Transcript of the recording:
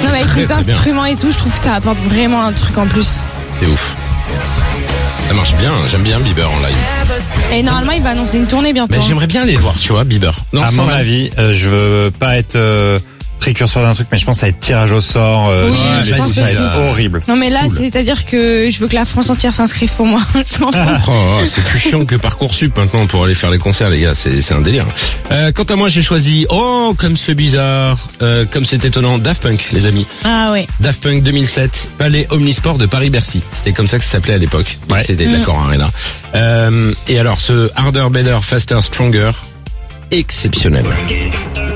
Non, mais avec les instruments et tout, je trouve que ça apporte vraiment un truc en plus. C'est ouf. Ça marche bien, j'aime bien Bieber en live. Et normalement, il va annoncer une tournée bientôt. Mais j'aimerais bien aller le voir, tu vois, Bieber. Non, à mon avis, je veux pas être précurseur d'un truc, mais je pense que ça va être tirage au sort. Oui, je pense ça va aussi. être horrible. Non, mais là, Cool. c'est-à-dire que je veux que la France entière s'inscrive pour moi. Je m'en fous. Oh, c'est plus chiant que Parcoursup maintenant pour aller faire les concerts, les gars. C'est un délire. Quant à moi, j'ai choisi, comme c'est bizarre, comme c'est étonnant, Daft Punk, les amis. Ah ouais. Daft Punk 2007, Palais Omnisport de Paris-Bercy. C'était comme ça que ça s'appelait à l'époque. Donc Ouais. c'était l'Accor Arena. Et alors, ce Harder, Better, Faster, Stronger, exceptionnel.